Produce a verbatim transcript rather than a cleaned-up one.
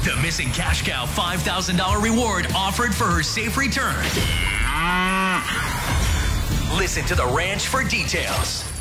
The missing cash cow five thousand dollars reward offered for her safe return. Listen to the ranch for details.